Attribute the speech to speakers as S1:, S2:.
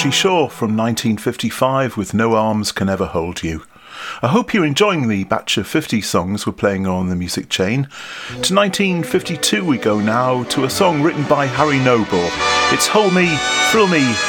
S1: Georgie Shaw from 1955 with No Arms Can Ever Hold You. I hope you're enjoying the batch of 50 songs we're playing on the music chain. To 1952 we go now, to a song written by Harry Noble. It's Hold Me, Thrill Me,